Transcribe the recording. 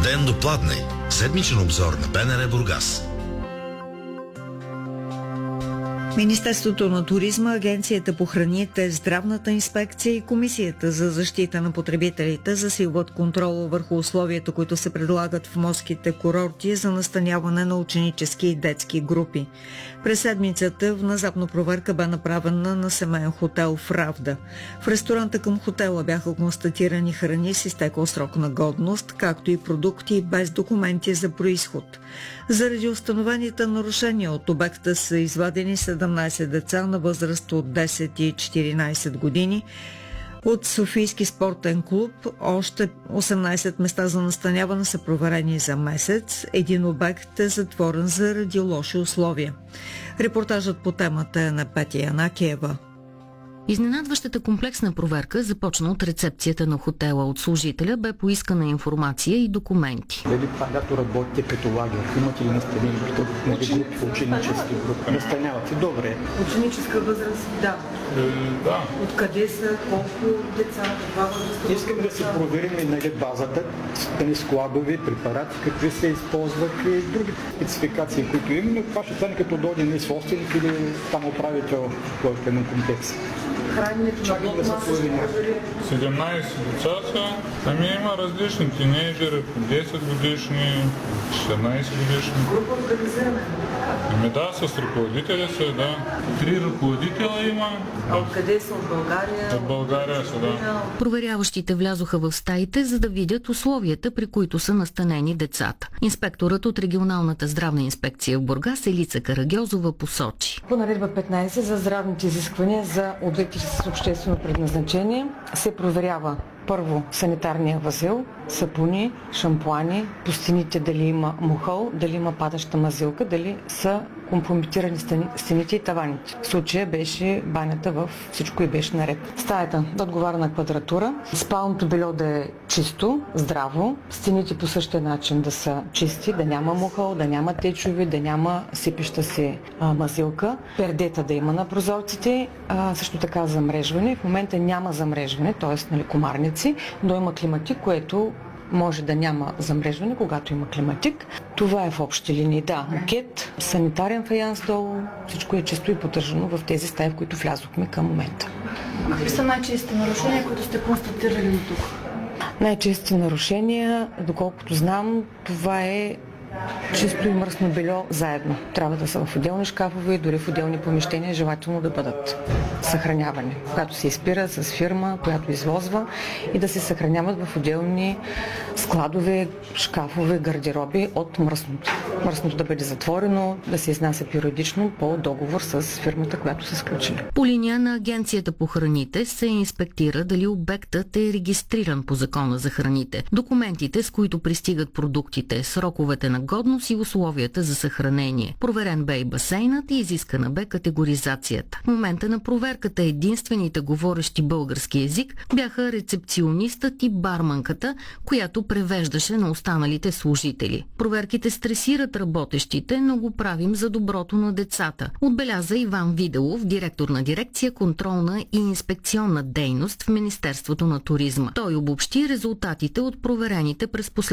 Ден допладне. Седмичен обзор на БНР Бургас. Министерството на туризма, Агенцията по храните, Здравната инспекция и Комисията за защита на потребителите засилват контрола върху условията, които се предлагат в морските курорти за настаняване на ученически и детски групи. През седмицата внезапно проверка бе направена на семейен хотел в Равда. В ресторанта към хотела бяха констатирани храни с изтекъл срок на годност, както и продукти без документи за происход. Заради установените нарушения от обекта са извадени 17 деца на възраст от 10 и 14 години. От Софийски спортен клуб още 18 места за настаняване са проверени за месец. Един обект е затворен заради лоши условия. Репортажът по темата е на Петя Янакиева. Изненадващата комплексна проверка започна от рецепцията на хотела. От служителя бе поискана информация и документи. Дали когато работите като лагер, имате ли настанени групи, ученически групи? Настанявате? Добре. Ученическа възраст, да. Да. Откъде са, колко деца? Искам да си проверим базата, складови препарати, какви се използват и други спецификации, които имаме. Това ще стане като дойде не собственик или там управител в един комплекс. Храненето на дома 17 деца са. Има различни тинейджери, 10 годишни, 14 годишни. Група организирана. Да, с ръководителя са, да. 3 ръководителя има. А откъде са? От България? От България са, да. Проверяващите влязоха в стаите, за да видят условията, при които са настанени децата. Инспекторът от регионалната здравна инспекция в Бургас Елица Карагьозова посочи. По наредба 15 за здравните изисквания за обекти с обществено предназначение се проверява първо санитарния възел, сапуни, шампуани, по стените дали има мухъл, дали има падаща мазилка, дали са компрометирани стените и таваните. В случая беше банята всичко и беше наред. Стаята да отговаря на квадратура, спалното бельо да е чисто, здраво, стените по същия начин да са чисти, да няма мухъл, да няма течови, да няма сипеща се мазилка, пердета да има на прозорците, също така замрежване. В момента няма замрежване, т.е. комарници, но има климатик, което може да няма замрежване, когато има климатик. Това е в общи линии. Да, мукет, санитарен фаянс долу, всичко е чисто и поддържано в тези стаи, в които влязохме към момента. Какви са най-чести нарушения, които сте констатирали до тук? Най-чести нарушения, доколкото знам, това е чисто и мръсно бельо заедно. Трябва да са в отделни шкафове и дори в отделни помещения, желателно да бъдат съхранявани. Когато се изпира с фирма, която извозва, и да се съхраняват в отделни складове, шкафове, гардероби от мръсното. Мръсното да бъде затворено, да се изнася периодично по договор с фирмата, която са сключили. По линия на Агенцията по храните се инспектира дали обектът е регистриран по Закона за храните. Документите, с които пристигат продуктите, сроковете на годност и условията за съхранение. Проверен бе и басейнът и изискана бе категоризацията. В момента на проверката единствените говорещи български език бяха рецепционистът и барманката, която превеждаше на останалите служители. Проверките стресират работещите, но го правим за доброто на децата, отбеляза Иван Виделов, директор на дирекция контролна и инспекционна дейност в Министерството на туризма. Той обобщи резултатите от проверените през